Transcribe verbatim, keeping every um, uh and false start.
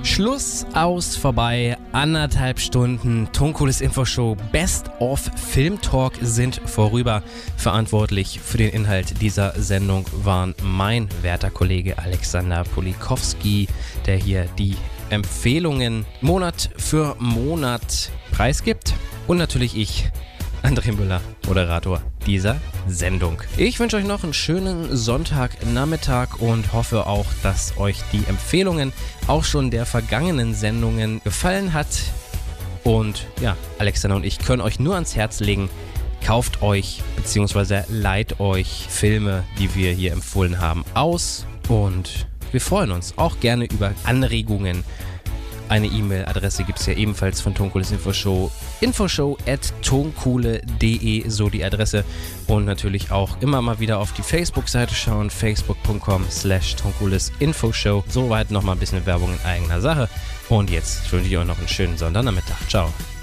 Schluss, aus, vorbei, anderthalb Stunden Toncooles Infoshow Best of Film Talk sind vorüber. Verantwortlich für den Inhalt dieser Sendung waren mein werter Kollege Alexander Polikowski, der hier die Empfehlungen Monat für Monat preisgibt. Und natürlich ich, André Müller, Moderator dieser Sendung. Ich wünsche euch noch einen schönen Sonntagnachmittag und hoffe auch, dass euch die Empfehlungen auch schon der vergangenen Sendungen gefallen hat. Und ja, Alexander und ich können euch nur ans Herz legen, kauft euch bzw. leiht euch Filme, die wir hier empfohlen haben, aus. Und wir freuen uns auch gerne über Anregungen. Eine E-Mail-Adresse gibt es ja ebenfalls von Toncooles Infoshow. Infoshow at toncoole punkt de, so die Adresse. Und natürlich auch immer mal wieder auf die Facebook-Seite schauen. facebook.com slash Toncooles Infoshow. Soweit nochmal ein bisschen Werbung in eigener Sache. Und jetzt wünsche ich euch noch einen schönen Sonntagnachmittag. Ciao.